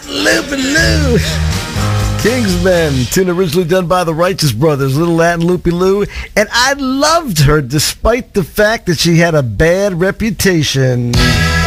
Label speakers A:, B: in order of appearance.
A: Loopy Lou. Kingsmen, tune originally done by the Righteous Brothers, Little Latin Loopy Lou. And I loved her despite the fact that she had a bad reputation.